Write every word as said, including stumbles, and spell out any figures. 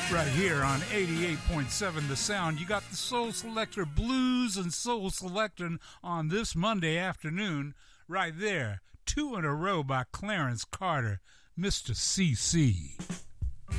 Right here on eighty-eight point seven The Sound, you got the Soul Selector Blues and Soul Selecting on this Monday afternoon. Right there, two in a row by Clarence Carter, Mister C C.